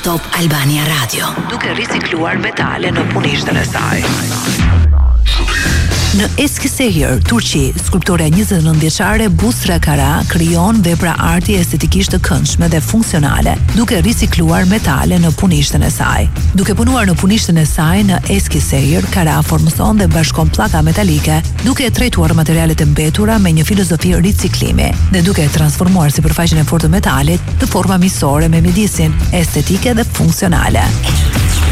Top Albania Radio, duke ricikluar metale në punishtën e saj. Në Eskisehir, Turqi, skulptore 29 vjeçare Busra Kara krijon vepra arti estetikisht të këndshme dhe funksionale, duke ricikluar metale në punishtën e saj. Duke punuar në punishtën e saj në Eskisehir, Kara formson dhe bashkon pllaka metalike, duke trajtuar materialet e mbetura me një filozofi riciklimi dhe duke transformuar sipërfaqen e fortë të metalit në forma miqësore me mjedisin estetike dhe funksionale.